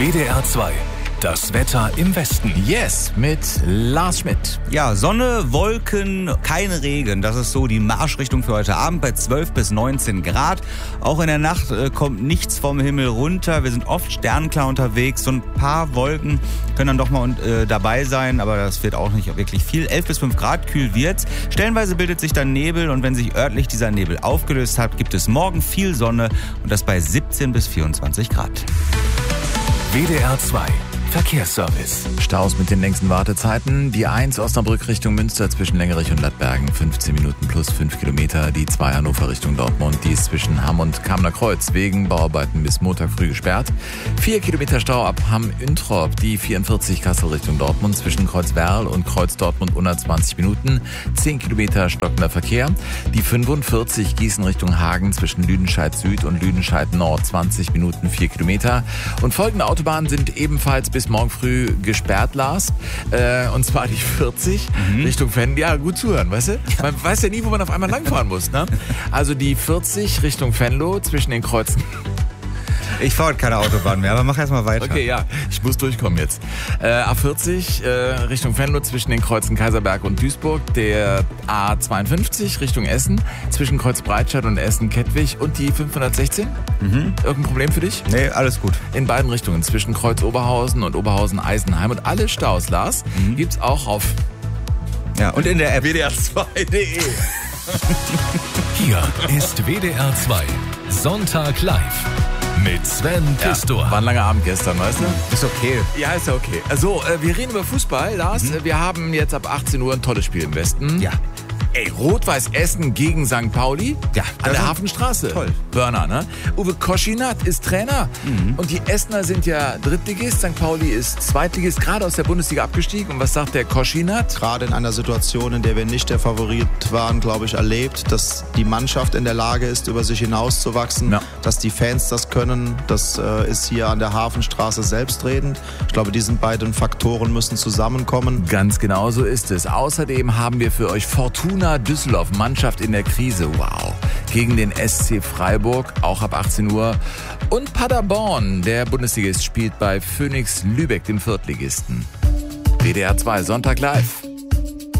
WDR 2. Das Wetter im Westen. Yes, mit Lars Schmidt. Ja, Sonne, Wolken, kein Regen. Das ist so die Marschrichtung für heute Abend bei 12 bis 19 Grad. Auch in der Nacht kommt nichts vom Himmel runter. Wir sind oft sternklar unterwegs. So ein paar Wolken können dann doch mal dabei sein, aber das wird auch nicht wirklich viel. 11 bis 5 Grad, kühl wird's. Stellenweise bildet sich dann Nebel und wenn sich örtlich dieser Nebel aufgelöst hat, gibt es morgen viel Sonne und das bei 17 bis 24 Grad. WDR 2. Verkehrsservice. Staus mit den längsten Wartezeiten. Die 1 Osnabrück Richtung Münster zwischen Längerich und Lattbergen 15 Minuten plus 5 Kilometer. Die 2 Hannover Richtung Dortmund, die ist zwischen Hamm und Kamener Kreuz wegen Bauarbeiten bis Montag früh gesperrt. 4 Kilometer Stau ab Hamm-Üntrop. Die 44 Kassel Richtung Dortmund zwischen Kreuz-Werl und Kreuz-Dortmund 120 Minuten. 10 Kilometer stockender Verkehr. Die 45 Gießen Richtung Hagen zwischen Lüdenscheid Süd und Lüdenscheid Nord 20 Minuten 4 Kilometer. Und folgende Autobahnen sind ebenfalls bis morgen früh gesperrt, Lars. Und zwar die 40 Richtung Venlo. Ja, gut zuhören, weißt du? Man weiß ja nie, wo man auf einmal langfahren muss, ne? Also die 40 Richtung Venlo zwischen den Kreuzen. Ich fahre heute keine Autobahn mehr, aber mach erst mal weiter. Okay, ja, ich muss durchkommen jetzt. A40 Richtung Venlo zwischen den Kreuzen Kaiserberg und Duisburg. Der A52 Richtung Essen zwischen Kreuz Breitscheid und Essen-Kettwig. Und die 516? Irgendein Problem für dich? Nee, alles gut. In beiden Richtungen, zwischen Kreuz Oberhausen und Oberhausen-Eisenheim. Und alle Staus, Lars, gibt's auch auf und in der App WDR2.de. Hier ist WDR 2. Sonntag live. Mit Sven Pistor. War ein langer Abend gestern, weißt du? Ist okay. Ja, ist ja okay. Also, wir reden über Fußball, Lars. Wir haben jetzt ab 18 Uhr ein tolles Spiel im Westen. Ja. Ey, Rot-Weiß Essen gegen St. Pauli. Ja, an der Hafenstraße. Toll. Burner, ne? Uwe Koschinat ist Trainer. Und die Essener sind ja Drittligist. St. Pauli ist Zweitligist, gerade aus der Bundesliga abgestiegen. Und was sagt der Koschinat? Gerade in einer Situation, in der wir nicht der Favorit waren, glaube ich, erlebt, dass die Mannschaft in der Lage ist, über sich hinauszuwachsen, dass die Fans das können. Das ist hier an der Hafenstraße selbstredend. Ich glaube, diese beiden Faktoren müssen zusammenkommen. Ganz genau so ist es. Außerdem haben wir für euch Fortuna Düsseldorf, Mannschaft in der Krise. Wow. Gegen den SC Freiburg, auch ab 18 Uhr. Und Paderborn, der Bundesligist, spielt bei Phoenix Lübeck, dem Viertligisten. WDR 2, Sonntag live.